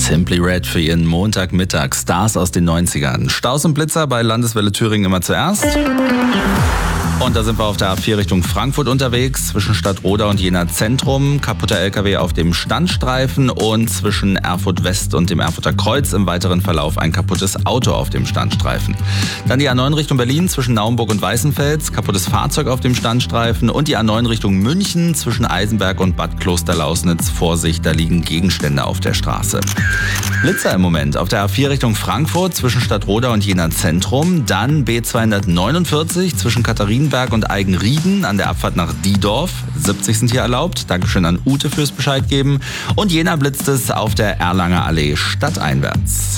Simply Red für ihren Montagmittag. Stars aus den 90ern. Staus und Blitzer bei Landeswelle Thüringen immer zuerst. Und da sind wir auf der A4 Richtung Frankfurt unterwegs, zwischen Stadtroda und Jena Zentrum. Kaputter LKW auf dem Standstreifen und zwischen Erfurt West und dem Erfurter Kreuz im weiteren Verlauf ein kaputtes Auto auf dem Standstreifen. Dann die A9 Richtung Berlin zwischen Naumburg und Weißenfels, kaputtes Fahrzeug auf dem Standstreifen und die A9 Richtung München zwischen Eisenberg und Bad Klosterlausnitz. Vorsicht, da liegen Gegenstände auf der Straße. Blitzer im Moment auf der A4 Richtung Frankfurt zwischen Stadtroda und Jena Zentrum. Dann B249 zwischen Katharinenberg und Eigenrieden an der Abfahrt nach Diedorf. 70 sind hier erlaubt. Dankeschön an Ute fürs Bescheid geben. Und Jena blitzt es auf der Erlanger Allee stadteinwärts.